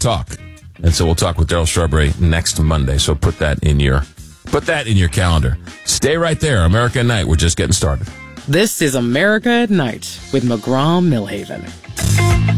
talk. And so we'll talk with Daryl Strawberry next Monday. So put that in your calendar. Stay right there. America at Night. We're just getting started. This is America at Night with McGraw Millhaven.